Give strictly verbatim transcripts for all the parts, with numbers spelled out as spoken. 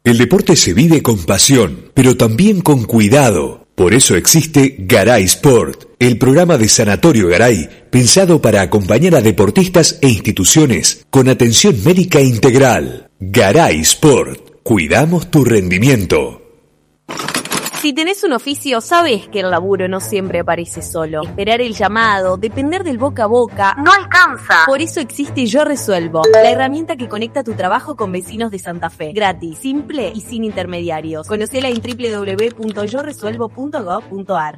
El deporte se vive con pasión, pero también con cuidado. Por eso existe Garay Sport, el programa de Sanatorio Garay, pensado para acompañar a deportistas e instituciones con atención médica integral. Garay Sport, cuidamos tu rendimiento. Si tenés un oficio, sabés que el laburo no siempre aparece solo. Esperar el llamado, depender del boca a boca, no alcanza. Por eso existe Yo Resuelvo, la herramienta que conecta tu trabajo con vecinos de Santa Fe. Gratis, simple y sin intermediarios. Conocela en doble u doble u doble u punto yo resuelvo punto gob punto ar.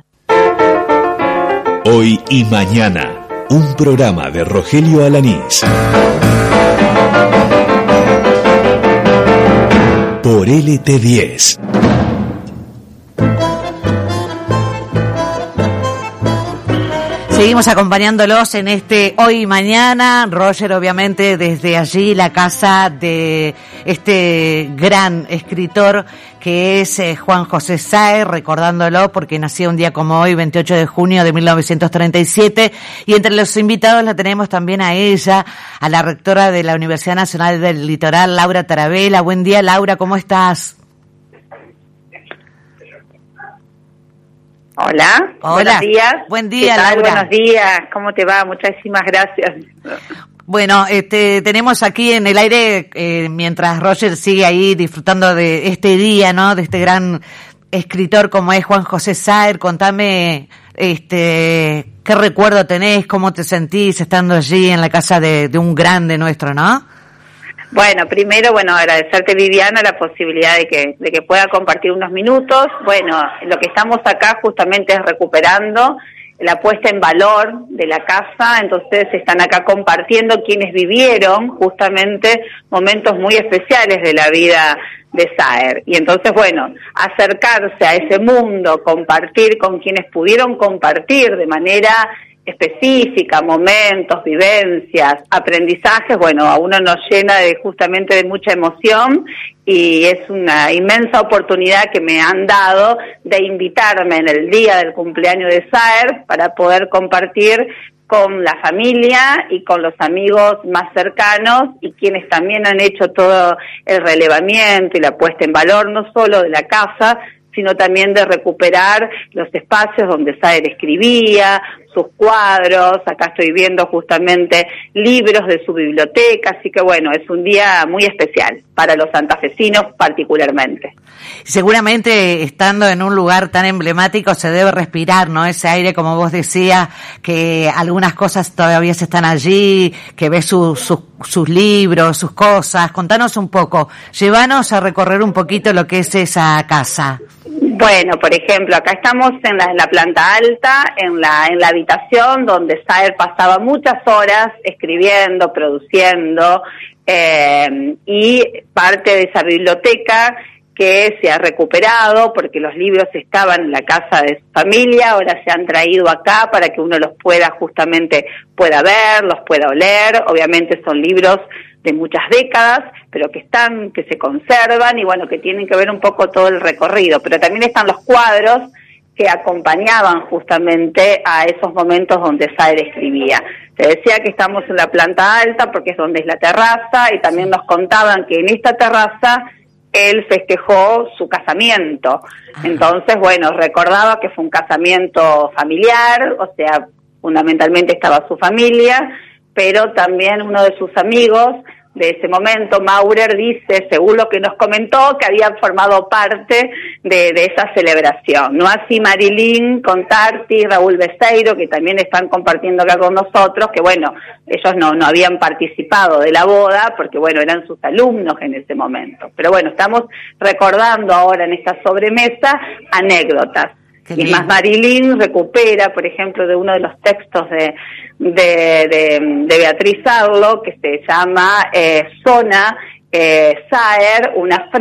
Hoy y mañana, un programa de Rogelio Alanís. Por L T diez. Seguimos acompañándolos en este Hoy y Mañana. Roger, obviamente, desde allí, la casa de este gran escritor que es eh, Juan José Sáer, recordándolo porque nació un día como hoy, veintiocho de junio de mil novecientos treinta y siete. Y entre los invitados la tenemos también a ella, a la rectora de la Universidad Nacional del Litoral, Laura Tarabella. Buen día, Laura, ¿cómo estás? Hola, Hola, buenos días. Buen día, ¿Qué tal? Laura. Buenos días, ¿cómo te va? Muchísimas gracias. Bueno, este, tenemos aquí en el aire, eh, mientras Roger sigue ahí disfrutando de este día, ¿no? De este gran escritor como es Juan José Sáer. Contame, este, qué recuerdo tenés, cómo te sentís estando allí en la casa de, de un grande nuestro, ¿no? Bueno, primero, bueno, agradecerte, Viviana, la posibilidad de que, de que pueda compartir unos minutos. Bueno, lo que estamos acá justamente es recuperando la puesta en valor de la casa, entonces están acá compartiendo quienes vivieron justamente momentos muy especiales de la vida de Sáer. Y entonces, bueno, acercarse a ese mundo, compartir con quienes pudieron compartir de manera específica, momentos, vivencias, aprendizajes, bueno, a uno nos llena de justamente de mucha emoción y es una inmensa oportunidad que me han dado de invitarme en el día del cumpleaños de Sáer para poder compartir con la familia y con los amigos más cercanos y quienes también han hecho todo el relevamiento y la puesta en valor no solo de la casa, sino también de recuperar los espacios donde Sáer escribía, sus cuadros. Acá estoy viendo justamente libros de su biblioteca, así que bueno, es un día muy especial para los santafesinos particularmente. Seguramente estando en un lugar tan emblemático se debe respirar, ¿no? Ese aire, como vos decías, que algunas cosas todavía están allí, que ves su, su, sus libros, sus cosas. Contanos un poco, llévanos a recorrer un poquito lo que es esa casa. Bueno, por ejemplo, acá estamos en la, en la planta alta, en la, en la habitación donde Sáer pasaba muchas horas escribiendo, produciendo, eh, y parte de esa biblioteca que se ha recuperado porque los libros estaban en la casa de su familia, ahora se han traído acá para que uno los pueda justamente pueda ver, los pueda oler. Obviamente son libros de muchas décadas, pero que están, que se conservan y bueno, que tienen que ver un poco todo el recorrido, pero también están los cuadros que acompañaban justamente a esos momentos donde Sáer escribía. Te decía que estamos en la planta alta porque es donde es la terraza y también nos contaban que en esta terraza él festejó su casamiento. Entonces, bueno, recordaba que fue un casamiento familiar, o sea, fundamentalmente estaba su familia, pero también uno de sus amigos de ese momento, Maurer, dice, según lo que nos comentó, que habían formado parte de, de esa celebración. No así Marilyn, Contarti, Raúl Beseiro, que también están compartiendo acá con nosotros, que bueno, ellos no, no habían participado de la boda, porque bueno, eran sus alumnos en ese momento. Pero bueno, estamos recordando ahora en esta sobremesa anécdotas. Y es más, Marilyn recupera, por ejemplo, de uno de los textos de de, de, de Beatriz Arlo, que se llama eh, Zona eh, Sáer, una frase